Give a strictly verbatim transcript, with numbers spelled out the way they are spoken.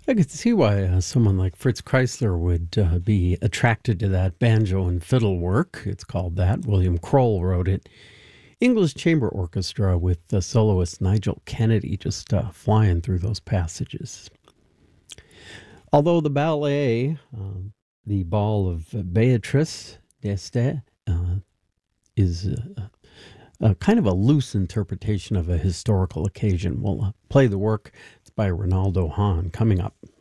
I could see why uh, someone like Fritz Kreisler would uh, be attracted to that banjo and fiddle work. It's called that. William Kroll wrote it. English Chamber Orchestra with the soloist Nigel Kennedy just uh, flying through those passages. Although the ballet, uh, the Ball of Beatrice d'Este, uh, is uh, a kind of a loose interpretation of a historical occasion. We'll uh, play the work. It's by Ronaldo Hahn coming up.